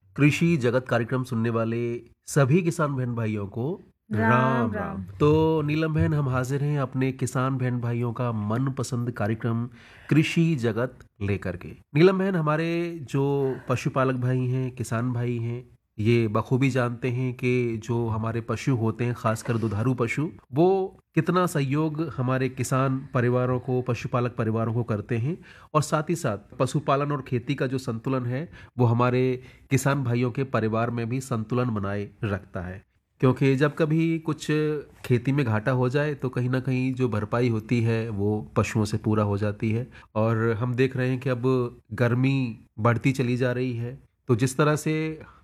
कृषि जगत कार्यक्रम सुनने वाले सभी किसान बहन भाइयों को राम राम राम। राम। तो नीलम बहन, हम हाजिर हैं अपने किसान बहन भाइयों का मनपसंद कार्यक्रम कृषि जगत लेकर के। नीलम बहन, हमारे जो पशुपालक भाई हैं, किसान भाई हैं, ये बखूबी जानते हैं कि जो हमारे पशु होते हैं, खासकर दुधारू पशु, वो कितना सहयोग हमारे किसान परिवारों को, पशुपालक परिवारों को करते हैं। और साथ ही साथ पशुपालन और खेती का जो संतुलन है, वो हमारे किसान भाइयों के परिवार में भी संतुलन बनाए रखता है। क्योंकि जब कभी कुछ खेती में घाटा हो जाए तो कहीं ना कहीं जो भरपाई होती है वो पशुओं से पूरा हो जाती है। और हम देख रहे हैं कि अब गर्मी बढ़ती चली जा रही है, तो जिस तरह से